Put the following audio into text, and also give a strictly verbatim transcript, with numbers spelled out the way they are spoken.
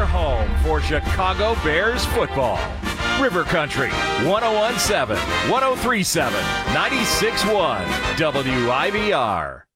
your home for Chicago Bears football. River Country, one oh one point seven, one oh three point seven, ninety-six point one, W I B R.